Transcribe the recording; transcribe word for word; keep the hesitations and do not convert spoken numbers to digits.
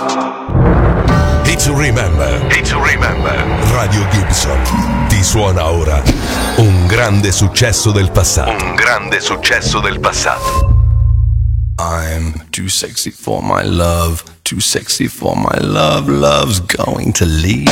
Hit to remember. Hit to remember. Radio Gibson ti suona ora un grande successo del passato. Un grande successo del passato. I'm too sexy for my love, too sexy for my love, love's going to leave